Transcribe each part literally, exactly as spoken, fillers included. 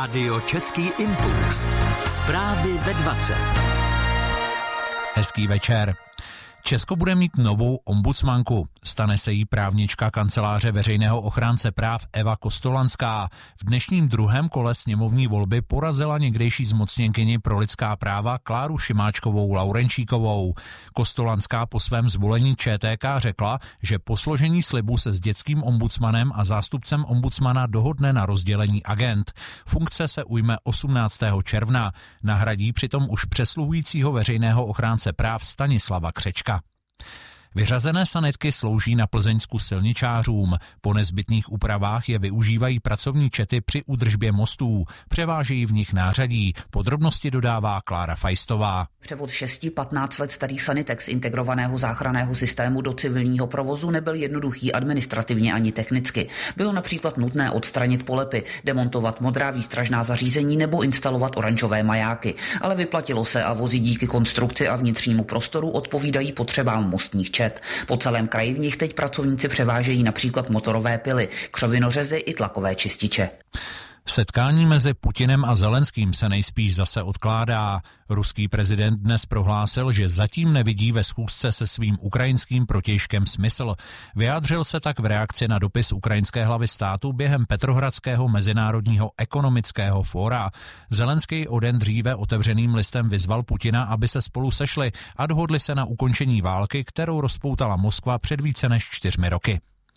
Rádio Český impuls. Zprávy ve dvacet. Hezký večer. Česko bude mít novou ombudsmanku. Stane se jí právnička kanceláře veřejného ochránce práv Eva Kostolanská. V dnešním druhém kole sněmovní volby porazila někdejší zmocněnkyni pro lidská práva Kláru Šimáčkovou Laurenčíkovou. Kostolanská po svém zvolení Č T K řekla, že po složení slibu se s dětským ombudsmanem a zástupcem ombudsmana dohodne na rozdělení agend. Funkce se ujme osmnáctého června. Nahradí přitom už přesluhujícího veřejného ochránce práv Stanislava Křečka. Vyřazené sanitky slouží na Plzeňsku silničářům. Po nezbytných úpravách je využívají pracovní čety při údržbě mostů. Převážejí v nich nářadí. Podrobnosti dodává Klára Fajstová. Převod šesti patnáct let starých sanitek z integrovaného záchranného systému do civilního provozu nebyl jednoduchý administrativně ani technicky. Bylo například nutné odstranit polepy, demontovat modrá výstražná zařízení nebo instalovat oranžové majáky. Ale vyplatilo se a vozy díky konstrukci a vnitřnímu prostoru odpovídají potřebám mostních čet. Po celém kraji v nich teď pracovníci převážejí například motorové pily, křovinořezy i tlakové čističe. Setkání mezi Putinem a Zelenským se nejspíš zase odkládá. Ruský prezident dnes prohlásil, že zatím nevidí ve schůzce se svým ukrajinským protějškem smysl. Vyjádřil se tak v reakci na dopis ukrajinské hlavy státu během Petrohradského mezinárodního ekonomického fóra. Zelenský o den dříve otevřeným listem vyzval Putina, aby se spolu sešli a dohodli se na ukončení války, kterou rozpoutala Moskva před více než čtyřmi roky.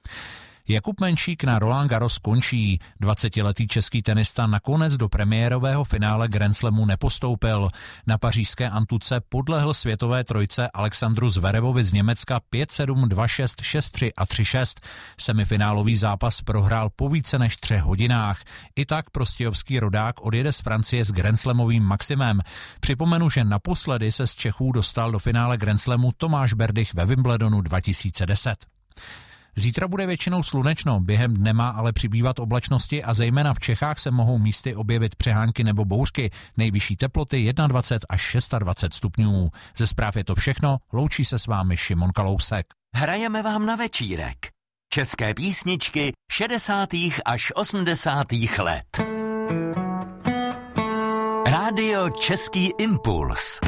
Jakub Menšík na Roland Garros končí. dvacetiletý český tenista nakonec do premiérového finále Grand Slamu nepostoupil. Na pařížské Antuce podlehl světové trojce Alexandru Zverevovi z Německa pět sedm, dva šest, šest tři a tři šest. Semifinálový zápas prohrál po více než třech hodinách. I tak prostějovský rodák odjede z Francie s Grand Slamovým maximem. Připomenu, že naposledy se z Čechů dostal do finále Grand Slamu Tomáš Berdych ve Wimbledonu dva tisíce deset. Zítra bude většinou slunečno, během dne má ale přibývat oblačnosti a zejména v Čechách se mohou místy objevit přehánky nebo bouřky. Nejvyšší teploty dvacet jedna až dvacet šest stupňů. Ze zpráv je to všechno, loučí se s vámi Šimon Kalousek. Hrajeme vám na večírek. České písničky šedesátých až osmdesátých let. Rádio Český impuls.